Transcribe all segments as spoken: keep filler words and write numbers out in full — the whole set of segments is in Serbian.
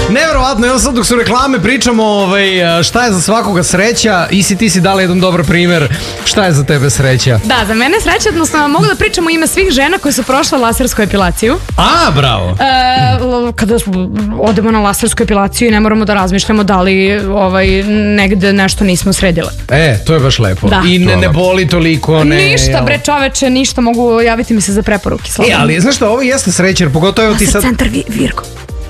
Neverovatno, evo sad dok su reklame pričamo ovaj, šta je za svakoga sreća i si ti si dala jedan dobar primer šta je za tebe sreća. Da, za mene je sreća, odnosno mogu da pričam u ime svih žena koje su prošle lasersku epilaciju. A, bravo. E, kada odemo na lasersku epilaciju i ne moramo da razmišljamo da li ovaj, negde nešto nismo sredile. E, to je baš lepo. Da. I ne, ne boli toliko. Ne, ništa, jel? bre čoveče, ništa, mogu javiti mi se za preporuke. E, ali znaš što, ovo jeste sreća, jer pogotovo evo ti sad... Centar vi, Virgo.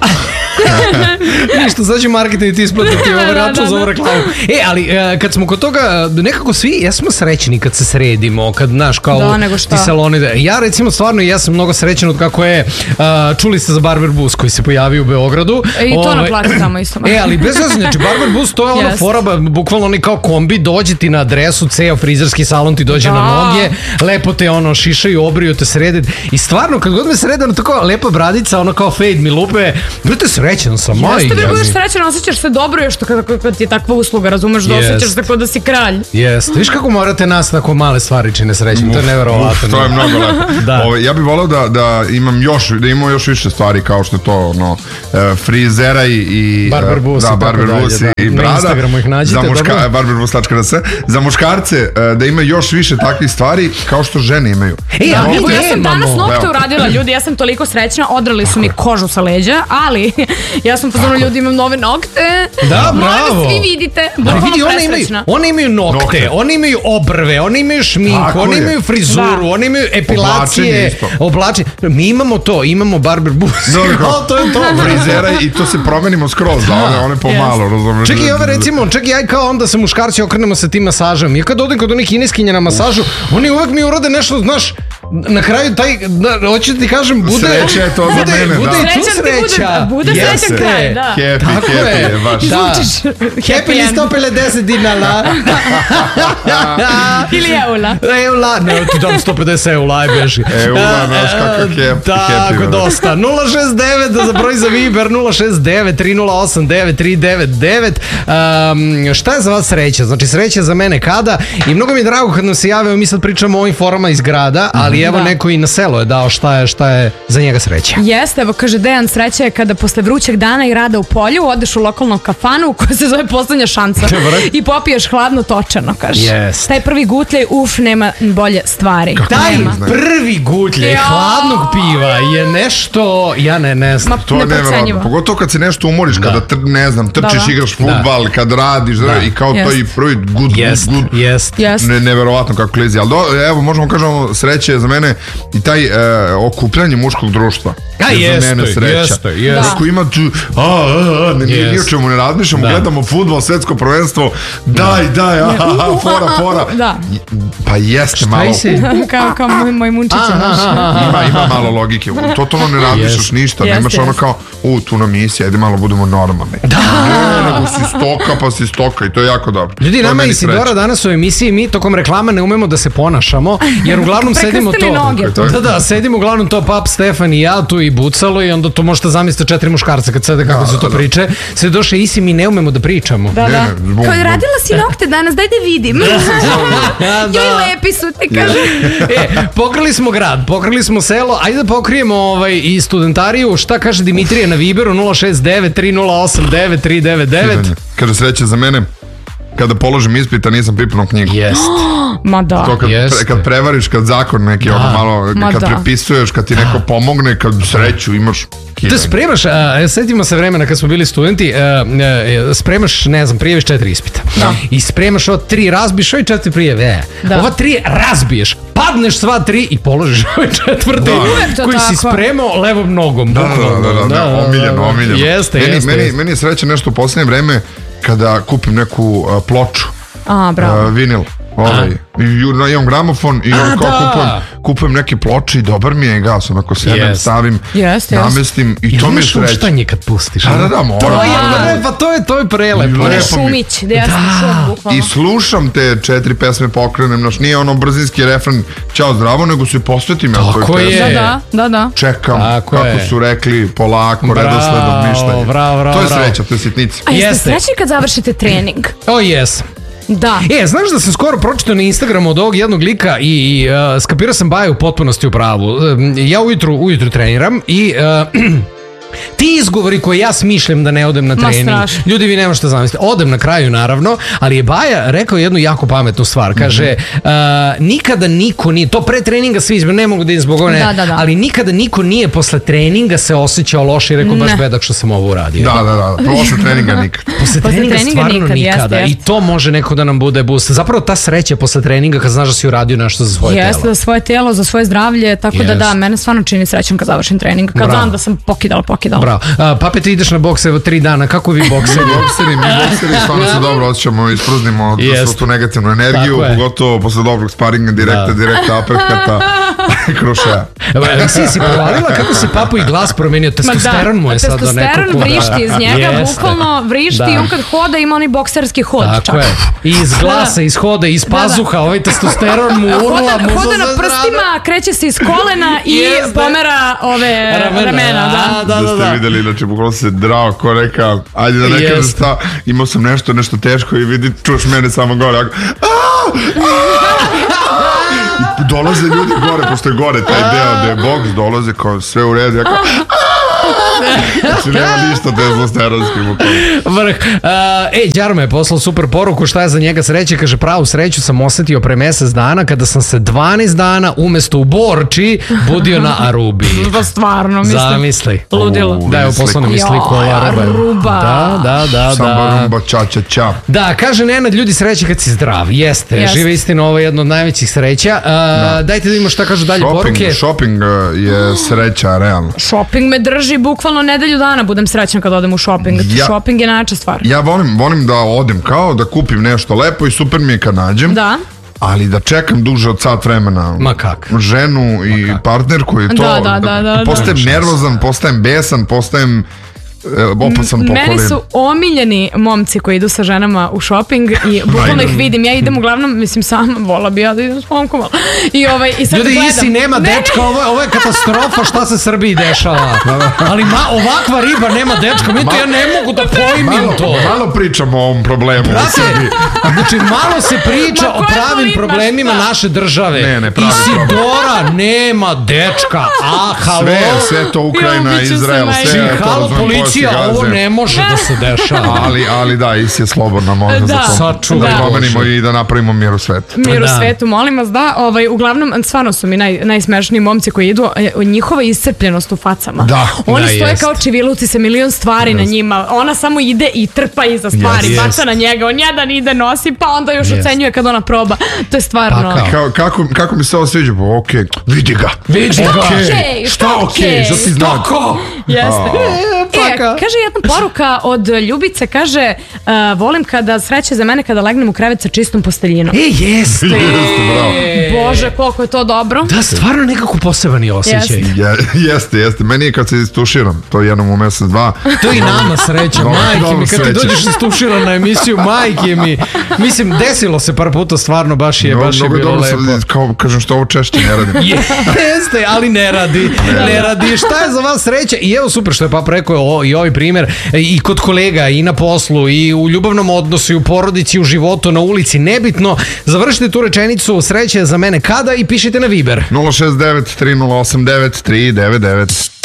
Ništa, sad ću marketing ti isplatiti ovaj račun za ovu reklamu. E, ali kad smo kod toga, nekako svi jesmo srećni kad se sredimo, kad, znaš, kao da, nego šta? Ti saloni. Ja recimo stvarno jesam mnogo srećan od kako je, uh, čuli ste za Barber Bus koji se pojavio u Beogradu. I to na plati tamo isto. E, ali bez veze, znači Barber Bus to je ona yes. fora, bukvalno oni kao kombi, dođe ti na adresu, ceo frizerski salon ti dođe da. na noge, lepo te ono šišaju, obriju te srede i stvarno kad god me srede, ono tako lepa bradica, ono kao fade mi lupe, brate srećan sam, maj. Jeste, budeš srećan, osjećaš se dobro još kad, kad ti je takva usluga, razumeš, da osjećaš se kao da si kralj. Jeste, viš kako morate nas tako male stvari čine srećnim, to je neverovatno. To je mnogo lepo. Da. Ove, ja bih volao da, da imam još, da imamo još više stvari kao što je to, ono, frizera i, i Barber Bus, da, Barber Bus i, i brada. Na Instagramu ih nađete, za muška, Barber Bus tačka r s. Za muškarce da ima još više takvih stvari kao što žene imaju. Ej, da, ja, ja sam danas nokte uradila, ljudi, ja sam toliko srećna, odrali su mi kožu sa leđa, ali ja sam pozorno, ljudi, imam nove nokte. Da, bravo. Možda svi vidite, da, vidi, one imaju, one imaju nokte, nokte, one imaju obrve, one imaju šminku, tako one je. imaju frizuru, da. one imaju epilacije, oblačenje. Mi imamo to, imamo Barber Bus. No, to je to, frizera i to se promenimo skroz, da, one, one pomalo, yes. razumeš. Čekaj, ove recimo, čekaj, ja kao onda se muškarci okrenemo sa tim masažom. Ja kad odem kod onih kineskinja na masažu, oni uvek mi urade nešto, znaš, na kraju taj, da, hoću da ti kažem, bude... Sreća je to za bude, mene, bude da. i tu sreća. Bude srećan kraj, da. Happy, tako happy je, je baš. Da. Happy li sto pedeset dinara. Ili eula. Eula, ne, ti dam sto pedeset eula, aj beži. Eula, znaš kako happy. Tako, dosta. nula šest devet za broj za Viber, nula šest devet tri nula osam devet tri devet devet. Um, šta je za vas sreća? Znači, sreća za mene kada? I mnogo mi je drago kad nam se javio, mi sad pričamo o ovim forama iz grada, ali evo da. neko i na selo je dao šta je, šta je za njega sreća. Jeste, evo kaže Dejan, sreća je kada posle vrućeg dana i rada u polju odeš u lokalnu kafanu koja se zove Poslednja šansa i popiješ hladno točeno, kaže. Yes. Taj prvi gutljaj, uf, nema bolje stvari. Kako taj nema. prvi gutljaj hladnog piva je nešto, ja ne, ne znam. Ma, to je nevjerojatno. Pogotovo kad se nešto umoriš, da. kada, tr, ne znam, trčiš, da, igraš fudbal, da. kad radiš, da. i kao yes. to i prvi gud, yes. gud, gud. Yes. Yes. Ne, nevjerojatno kako klizi. Ali do, evo, možemo kažemo, sreće je za mene i taj e, okupljanje muškog društva. A je za mene sreća. Jeste, jeste. Neko ima tu, a, a, a, ne, yes. ni o čemu ne razmišljamo, da. gledamo fudbal, svetsko prvenstvo, daj, da. daj, a, a, a, fora, fora. Da. Pa jeste šta malo. kao, kao moj, moj munčić. Ima, ima malo logike. Totalno ne razmišljaš yes. ništa. Yes, nemaš yes. ono kao, u, tu nam misija, ajde malo budemo normalni. Da. Ne, nego si stoka, pa si stoka i to je jako dobro. Ljudi, nama i Isidora danas u emisiji, mi tokom reklama ne umemo da se ponašamo, jer uglavnom sedimo to. Noge, da, da, sedimo uglavnom to Pap, Stefan i ja tu i Bucalo i onda to možete zamisliti četiri muškarca kad sede kako da, se to da, priča. Sve došle isi, mi ne umemo da pričamo. Da, da. Bum, kao radila si nokte danas, daj da vidim. Da. Joj, lepi su, ti kažem. E, pokrili smo grad, pokrili smo selo, ajde da pokrijemo ovaj, i studentariju. Šta kaže Dimitrije na Viberu nula šest devet tri nula osam devet tri devet devet. Kaže, sreće za mene, kada položim ispita nisam pipnuo knjigu. Jest. Ma da. To kad, pre, kad prevariš, kad zakon neki, da. ono malo, Ma kad da. prepisuješ, kad ti da. neko pomogne, kad sreću imaš. Da spremaš, a, setimo se vremena kad smo bili studenti, a, a, spremaš, ne znam, prijaviš četiri ispita. Da. I spremaš ova tri, razbiješ, ove četiri prijeve. Da. Ova tri razbiješ, padneš sva tri i položiš ove četvrte da. koji si spremao levom nogom. Da, da, da, da, da, da, omiljeno, omiljeno. Jeste, meni, jeste. Meni, jeste. meni je sreće nešto u posljednje vreme kada kupim neku uh, ploču. A, bravo. Uh, vinil. Ovaj. I imam gramofon i on kao kupujem, kupujem neke ploče i dobar mi je gas, onako sedem, yes. stavim, yes, namestim i yes. to mi je sreće. Uštanje kad pustiš. Da, da, da, moram. To je, pa to je, to je prelepo. On je šumić, da ja sam šum, bukvalno. I slušam te četiri pesme, pokrenem, naš nije ono brzinski refren, ćao zdravo, nego se posvetim ja toj pesmi. Da, da, da, da. Čekam, tako kako je. su rekli, polako, bravo, redosledom mišljenja. Bravo, bravo, to je bravo. sreća, to je sitnica. A jeste srećni kad završite trening? O, oh, jes. Da. E, znaš da sam skoro pročitao na Instagramu od ovog jednog lika i, i uh, skapirao sam Baja u potpunosti u pravu. Uh, ja ujutru, ujutru treniram i uh, Ti izgovori koje ja smišljam da ne odem na trening, ljudi vi ne možete zamisliti, odem na kraju naravno, ali je Baja rekao jednu jako pametnu stvar, kaže uh, nikada niko nije, to pre treninga svi izbog, ne mogu da izbog ove, da, da, da. ali nikada niko nije posle treninga se osjećao loše i rekao baš bedak što sam ovo uradio. Da, da, da, posle treninga nikad. Posle treninga, treninga stvarno nikad, nikada jest, jest. I to može neko da nam bude boost. Zapravo ta sreća posle treninga kad znaš da si uradio nešto za svoje jest, telo. Za svoje telo, za svoje zdravlje, tako jest. Da da, mene stvarno čini srećom kad završim trening, kad znam da sam pokidala, pokidala. Bravo. Uh, Pape, ti ideš na bokse evo tri dana, kako vi bokseri? bokseri, mi bokseri stvarno se dobro osjećamo, ispraznimo yes. tu negativnu energiju, pogotovo posle dobrog sparinga, direkta, da. direkta, aperkata, krušaja. Evo, si si provalila kako se Papu i glas promenio, testosteron mu je sad do nekog kuda. Testosteron vrišti iz njega, bukvalno vrišti i on kad hoda ima onaj bokserski hod. Tako je, i iz glasa, iz hoda, iz pazuha, ovaj testosteron mu urla. Hoda na prstima, kreće se iz kolena i pomera ove ramena. Da ste videli, znači bukvalno se drao ko neka, ajde da ne kažem šta, imao sam nešto, nešto teško i vidi, čuš mene samo gore, i dolaze ljudi gore, pošto je gore taj deo gde je boks, dolaze kao sve u redu, ja kao znači nema ništa testosteronski vrh. Ej, Đarma je poslao super poruku šta je za njega sreće, kaže pravu sreću sam osetio pre mesec dana kada sam se dvanaest dana umesto u Borči budio na Arubi. Pa stvarno, mislim. Zamisli. Ludilo. Da, evo poslao nam i sliku Aruba. Da, da, da. Samba rumba, ča, ča, ča. Da, kaže Nenad, ljudi sreće kad si zdrav. Jeste, žive istina, ovo je jedno od najvećih sreća. Dajte da vidimo šta kažu dalje poruke. Shopping je sreća, realno. Shopping me drži bukvalno nedelju dana, budem srećna kad odem u shopping. Ja, shopping je najjača stvar. Ja volim, volim da odem kao da kupim nešto lepo i super mi je kad nađem. Da. Ali da čekam duže od sat vremena Ma kak? ženu i partnerku i to. Da, da, da, da, postajem da. nervozan, postajem besan, postajem opasan po Meni su omiljeni momci koji idu sa ženama u shopping i bukvalno ih vidim. Ja idem uglavnom, mislim sama, vola bi ja da idem s momkom. I, ovaj, i sad ljudi, gledam. Isi nema ne, dečka, ovo je, ovo je katastrofa šta se Srbiji dešava. Ali ma, ovakva riba nema dečka, mi to ja ne mogu da pojmim malo, to. Malo pričamo o ovom problemu u Srbiji. Znači, malo se priča o pravim problemima naše države. Ne, ne, pravi Isidora problem. Nema dečka, a halo. Sve, sve to Ukrajina, Izrael, sve je to razumem. Ovo ne može da se dešava. ali, ali da, Isi je slobodna, možda da, za to da promenimo i da napravimo mir u svetu. Mir u da. svetu, molim vas, da. Ovaj, uglavnom, stvarno su mi naj, najsmešniji momci koji idu, njihova iscrpljenost u facama. Da. Oni da, stoje jest. kao čiviluci sa milion stvari jest. na njima. Ona samo ide i trpa iza stvari, yes. baca na njega. On jedan ide, nosi, pa onda još yes. ocenjuje kad ona proba. To je stvarno... Pa, kao, kako, kako mi se ovo sviđa? Pa, okej, vidi ga. Vidi šta ga. Okay, šta okej? Okay? Šta ti znaš? Tako. Jeste. E, kaže jedna poruka od Ljubice, kaže uh, volim kada sreće za mene kada legnem u krevet sa čistom posteljinom. E, jeste. Jeste, bravo. Bože, koliko je to dobro. Da, stvarno nekako poseban je osjećaj. Jeste. Je, jeste, jeste. Meni je kad se istuširam, to jednom u mesec, dva. To i nama sreća, majke mi, kad ti dođeš istuširan na emisiju, majke mi. Mislim, desilo se par puta, stvarno, baš je, no, baš je bilo lepo. Se, kao, kažem što ovo češće ne radim. Jeste, ali ne radi. Ne, ne radi. Šta je za vas sreća? I evo super što je Papa rekao i ovaj primjer, i kod kolega, i na poslu, i u ljubavnom odnosu, i u porodici, i u životu, na ulici, nebitno. Završite tu rečenicu, sreće za mene kada i pišite na Viber. nula šest devet tri nula osam devet tri devet devet.